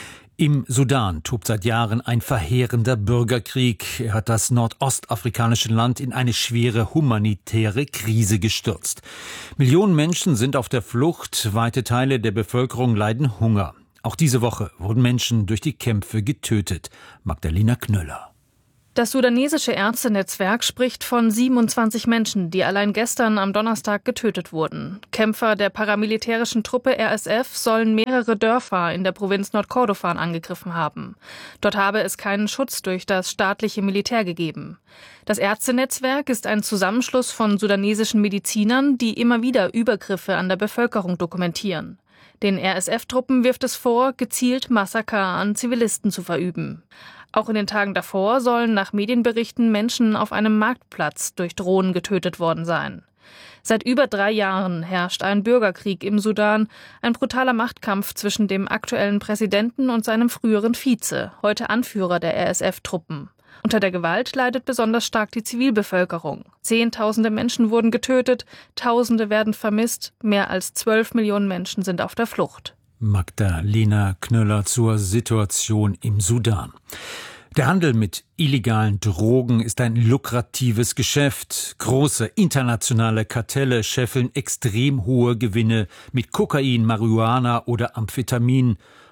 Im Sudan tobt seit Jahren ein verheerender Bürgerkrieg. Er hat das nordostafrikanische Land in eine schwere humanitäre Krise gestürzt. Millionen Menschen sind auf der Flucht, weite Teile der Bevölkerung leiden Hunger. Auch diese Woche wurden Menschen durch die Kämpfe getötet. Magdalena Knöller. Das sudanesische Ärztenetzwerk spricht von siebenundzwanzig Menschen, die allein gestern am Donnerstag getötet wurden. Kämpfer der paramilitärischen Truppe R S F sollen mehrere Dörfer in der Provinz Nordkordofan angegriffen haben. Dort habe es keinen Schutz durch das staatliche Militär gegeben. Das Ärztenetzwerk ist ein Zusammenschluss von sudanesischen Medizinern, die immer wieder Übergriffe an der Bevölkerung dokumentieren. Den R S F-Truppen wirft es vor, gezielt Massaker an Zivilisten zu verüben. Auch in den Tagen davor sollen nach Medienberichten Menschen auf einem Marktplatz durch Drohnen getötet worden sein. Seit über drei Jahren herrscht ein Bürgerkrieg im Sudan, ein brutaler Machtkampf zwischen dem aktuellen Präsidenten und seinem früheren Vize, heute Anführer der R S F-Truppen. Unter der Gewalt leidet besonders stark die Zivilbevölkerung. Zehntausende Menschen wurden getötet, Tausende werden vermisst, mehr als zwölf Millionen Menschen sind auf der Flucht. Magdalena Knöller zur Situation im Sudan. Der Handel mit illegalen Drogen ist ein lukratives Geschäft. Große internationale Kartelle scheffeln extrem hohe Gewinne mit Kokain, Marihuana oder Amphetamin.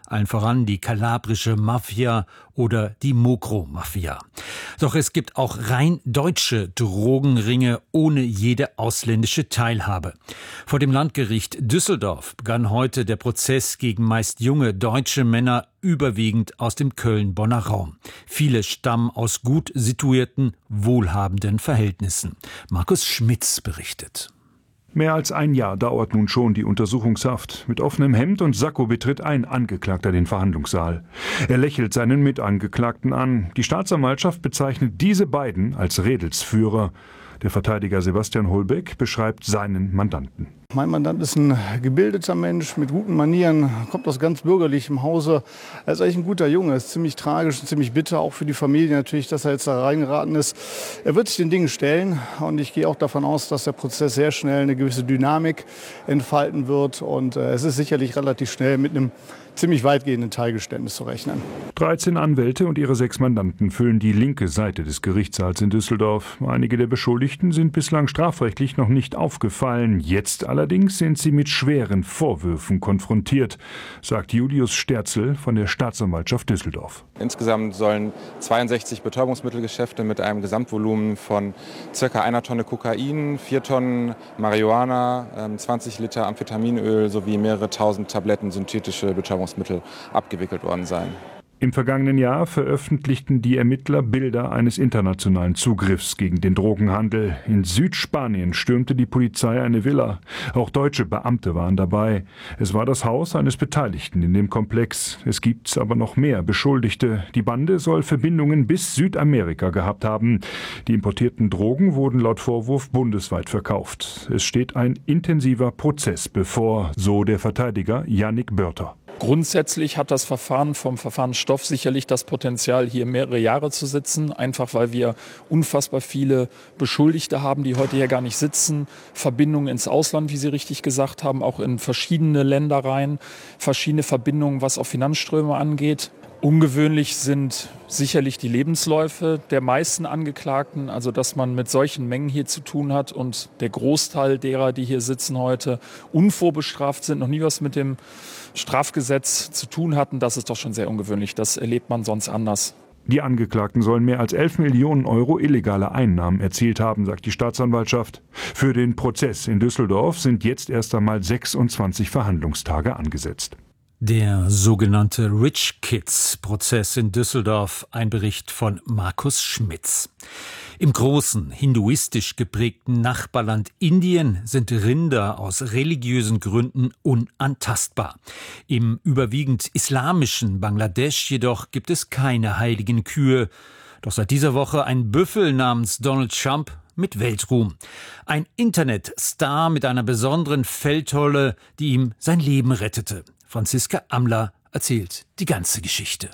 allen voran die kalabrische Mafia oder die Mokro-Mafia. Doch es gibt auch rein deutsche Drogenringe ohne jede ausländische Teilhabe. Vor dem Landgericht Düsseldorf begann heute der Prozess gegen meist junge deutsche Männer, überwiegend aus dem Köln-Bonner Raum. Viele stammen aus gut situierten, wohlhabenden Verhältnissen. Markus Schmitz berichtet. Mehr als ein Jahr dauert nun schon die Untersuchungshaft. Mit offenem Hemd und Sakko betritt ein Angeklagter den Verhandlungssaal. Er lächelt seinen Mitangeklagten an. Die Staatsanwaltschaft bezeichnet diese beiden als Redelsführer. Der Verteidiger Sebastian Holbeck beschreibt seinen Mandanten. Mein Mandant ist ein gebildeter Mensch mit guten Manieren, kommt aus ganz bürgerlichem Hause. Er ist eigentlich ein guter Junge, ist ziemlich tragisch und ziemlich bitter, auch für die Familie natürlich, dass er jetzt da reingeraten ist. Er wird sich den Dingen stellen und ich gehe auch davon aus, dass der Prozess sehr schnell eine gewisse Dynamik entfalten wird. Und äh, es ist sicherlich relativ schnell mit einem ziemlich weitgehenden Teilgeständnis zu rechnen. dreizehn Anwälte und ihre sechs Mandanten füllen die linke Seite des Gerichtssaals in Düsseldorf. Einige der Beschuldigten sind bislang strafrechtlich noch nicht aufgefallen. Jetzt allerdings sind sie mit schweren Vorwürfen konfrontiert, sagt Julius Sterzel von der Staatsanwaltschaft Düsseldorf. Insgesamt sollen zweiundsechzig Betäubungsmittelgeschäfte mit einem Gesamtvolumen von ca. einer Tonne Kokain, vier Tonnen Marihuana, zwanzig Liter Amphetaminöl sowie mehrere tausend Tabletten synthetische Betäubungsmittel abgewickelt worden sein. Im vergangenen Jahr veröffentlichten die Ermittler Bilder eines internationalen Zugriffs gegen den Drogenhandel. In Südspanien stürmte die Polizei eine Villa. Auch deutsche Beamte waren dabei. Es war das Haus eines Beteiligten in dem Komplex. Es gibt aber noch mehr Beschuldigte. Die Bande soll Verbindungen bis Südamerika gehabt haben. Die importierten Drogen wurden laut Vorwurf bundesweit verkauft. Es steht ein intensiver Prozess bevor, so der Verteidiger Yannick Börter. Grundsätzlich hat das Verfahren vom Verfahrensstoff sicherlich das Potenzial, hier mehrere Jahre zu sitzen, einfach weil wir unfassbar viele Beschuldigte haben, die heute hier gar nicht sitzen, Verbindungen ins Ausland, wie Sie richtig gesagt haben, auch in verschiedene Länder rein, verschiedene Verbindungen, was auch Finanzströme angeht. Ungewöhnlich sind sicherlich die Lebensläufe der meisten Angeklagten, also dass man mit solchen Mengen hier zu tun hat und der Großteil derer, die hier sitzen heute, unvorbestraft sind, noch nie was mit dem Strafgesetz zu tun hatten. Das ist doch schon sehr ungewöhnlich, das erlebt man sonst anders. Die Angeklagten sollen mehr als elf Millionen Euro illegale Einnahmen erzielt haben, sagt die Staatsanwaltschaft. Für den Prozess in Düsseldorf sind jetzt erst einmal sechsundzwanzig Verhandlungstage angesetzt. Der sogenannte Rich Kids-Prozess in Düsseldorf, ein Bericht von Markus Schmitz. Im großen, hinduistisch geprägten Nachbarland Indien sind Rinder aus religiösen Gründen unantastbar. Im überwiegend islamischen Bangladesch jedoch gibt es keine heiligen Kühe. Doch seit dieser Woche ein Büffel namens Donald Trump mit Weltruhm. Ein Internetstar mit einer besonderen Felltolle, die ihm sein Leben rettete. Franziska Amler erzählt die ganze Geschichte.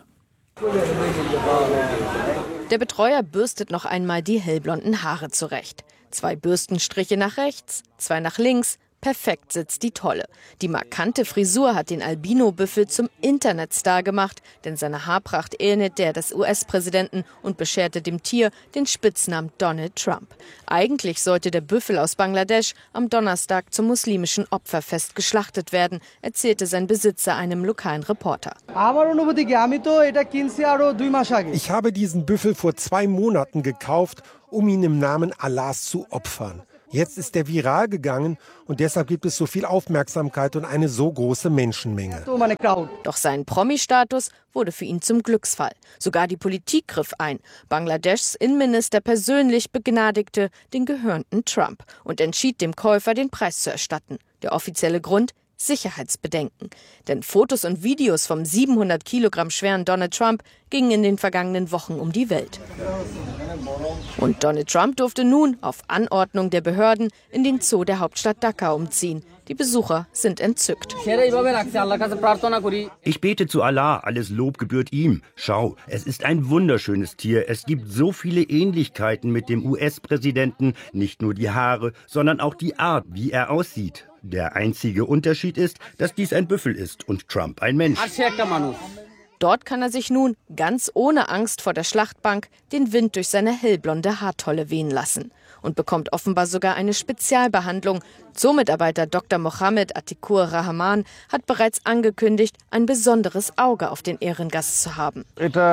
Der Betreuer bürstet noch einmal die hellblonden Haare zurecht. Zwei Bürstenstriche nach rechts, zwei nach links. Perfekt sitzt die Tolle. Die markante Frisur hat den Albino-Büffel zum Internetstar gemacht, denn seine Haarpracht ähnelt der des U S-Präsidenten und bescherte dem Tier den Spitznamen Donald Trump. Eigentlich sollte der Büffel aus Bangladesch am Donnerstag zum muslimischen Opferfest geschlachtet werden, erzählte sein Besitzer einem lokalen Reporter. Ich habe diesen Büffel vor zwei Monaten gekauft, um ihn im Namen Allahs zu opfern. Jetzt ist er viral gegangen und deshalb gibt es so viel Aufmerksamkeit und eine so große Menschenmenge. Doch sein Promi-Status wurde für ihn zum Glücksfall. Sogar die Politik griff ein. Bangladeschs Innenminister persönlich begnadigte den gehörnten Trump und entschied, dem Käufer den Preis zu erstatten. Der offizielle Grund? Sicherheitsbedenken. Denn Fotos und Videos vom siebenhundert Kilogramm schweren Donald Trump gingen in den vergangenen Wochen um die Welt. Und Donald Trump durfte nun auf Anordnung der Behörden in den Zoo der Hauptstadt Dhaka umziehen. Die Besucher sind entzückt. Ich bete zu Allah, alles Lob gebührt ihm. Schau, es ist ein wunderschönes Tier. Es gibt so viele Ähnlichkeiten mit dem U S-Präsidenten. Nicht nur die Haare, sondern auch die Art, wie er aussieht. Der einzige Unterschied ist, dass dies ein Büffel ist und Trump ein Mensch. Dort kann er sich nun, ganz ohne Angst vor der Schlachtbank, den Wind durch seine hellblonde Haartolle wehen lassen. Und bekommt offenbar sogar eine Spezialbehandlung. Zoomitarbeiter Doktor Mohammed Atikur Rahman hat bereits angekündigt, ein besonderes Auge auf den Ehrengast zu haben.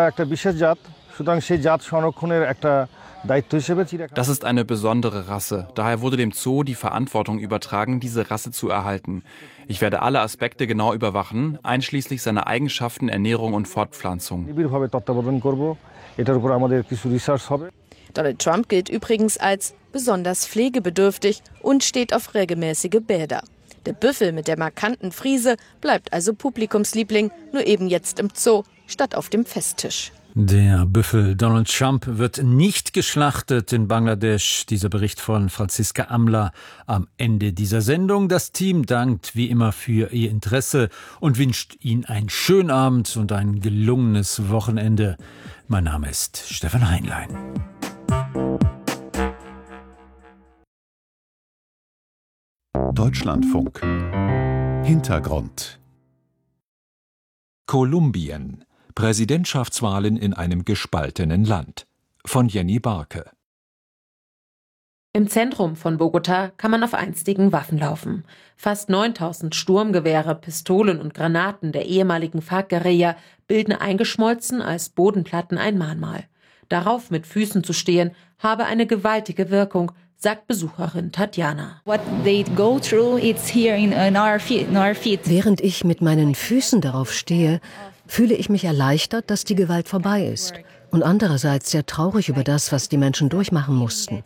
Das ist eine besondere Rasse. Daher wurde dem Zoo die Verantwortung übertragen, diese Rasse zu erhalten. Ich werde alle Aspekte genau überwachen, einschließlich seiner Eigenschaften, Ernährung und Fortpflanzung. Donald Trump gilt übrigens als besonders pflegebedürftig und steht auf regelmäßige Bäder. Der Büffel mit der markanten Friese bleibt also Publikumsliebling, nur eben jetzt im Zoo statt auf dem Festtisch. Der Büffel Donald Trump wird nicht geschlachtet in Bangladesch. Dieser Bericht von Franziska Amler am Ende dieser Sendung. Das Team dankt wie immer für Ihr Interesse und wünscht Ihnen einen schönen Abend und ein gelungenes Wochenende. Mein Name ist Stefan Heinlein. Deutschlandfunk. Hintergrund. Kolumbien. Präsidentschaftswahlen in einem gespaltenen Land. Von Jenny Barke. Im Zentrum von Bogotá kann man auf einstigen Waffen laufen. Fast neuntausend Sturmgewehre, Pistolen und Granaten der ehemaligen FARC-Guerilla bilden eingeschmolzen als Bodenplatten ein Mahnmal. Darauf mit Füßen zu stehen, habe eine gewaltige Wirkung, sagt Besucherin Tatjana. Während ich mit meinen Füßen darauf stehe, fühle ich mich erleichtert, dass die Gewalt vorbei ist. Und andererseits sehr traurig über das, was die Menschen durchmachen mussten.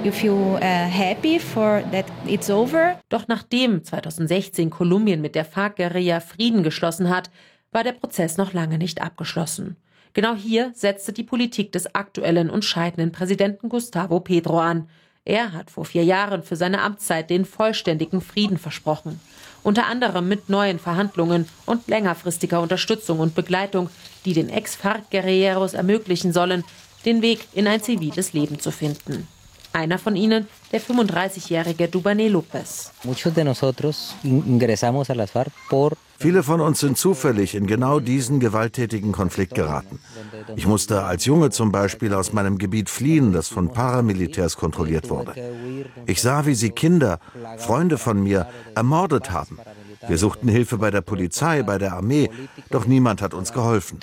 Doch nachdem zweitausendsechzehn Kolumbien mit der FARC-Guerilla Frieden geschlossen hat, war der Prozess noch lange nicht abgeschlossen. Genau hier setzte die Politik des aktuellen und scheidenden Präsidenten Gustavo Petro an. Er hat vor vier Jahren für seine Amtszeit den vollständigen Frieden versprochen. Unter anderem mit neuen Verhandlungen und längerfristiger Unterstützung und Begleitung, die den Ex-FARC-Guerilleros ermöglichen sollen, den Weg in ein ziviles Leben zu finden. Einer von ihnen, der fünfunddreißigjährige Dubané López. Viele von uns sind zufällig in genau diesen gewalttätigen Konflikt geraten. Ich musste als Junge zum Beispiel aus meinem Gebiet fliehen, das von Paramilitärs kontrolliert wurde. Ich sah, wie sie Kinder, Freunde von mir, ermordet haben. Wir suchten Hilfe bei der Polizei, bei der Armee, doch niemand hat uns geholfen.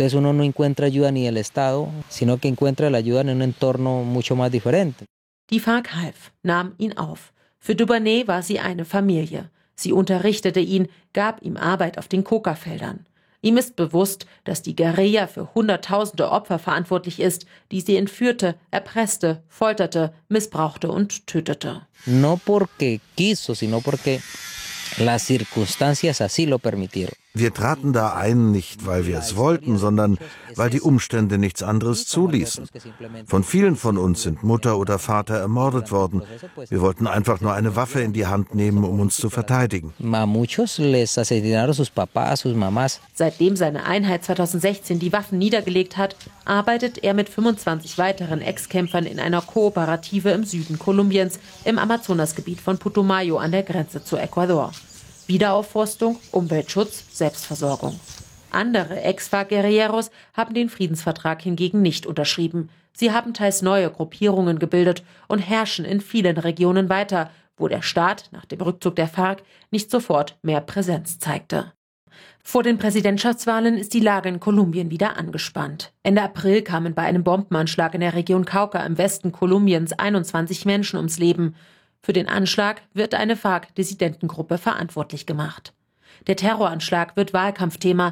Die FARC half, nahm ihn auf. Für Dubané war sie eine Familie. Sie unterrichtete ihn, gab ihm Arbeit auf den Coca-Feldern. Ihm ist bewusst, dass die Guerilla für Hunderttausende Opfer verantwortlich ist, die sie entführte, erpresste, folterte, missbrauchte und tötete. No porque quiso, sino porque las circunstancias así lo permitieron. Wir traten da ein, nicht weil wir es wollten, sondern weil die Umstände nichts anderes zuließen. Von vielen von uns sind Mutter oder Vater ermordet worden. Wir wollten einfach nur eine Waffe in die Hand nehmen, um uns zu verteidigen. Seitdem seine Einheit zweitausendsechzehn die Waffen niedergelegt hat, arbeitet er mit fünfundzwanzig weiteren Ex-Kämpfern in einer Kooperative im Süden Kolumbiens, im Amazonasgebiet von Putumayo an der Grenze zu Ecuador. Wiederaufforstung, Umweltschutz, Selbstversorgung. Andere Ex-FARC-Guerilleros haben den Friedensvertrag hingegen nicht unterschrieben. Sie haben teils neue Gruppierungen gebildet und herrschen in vielen Regionen weiter, wo der Staat nach dem Rückzug der FARC nicht sofort mehr Präsenz zeigte. Vor den Präsidentschaftswahlen ist die Lage in Kolumbien wieder angespannt. Ende April kamen bei einem Bombenanschlag in der Region Cauca im Westen Kolumbiens einundzwanzig Menschen ums Leben. Für den Anschlag wird eine FARC-Dissidentengruppe verantwortlich gemacht. Der Terroranschlag wird Wahlkampfthema,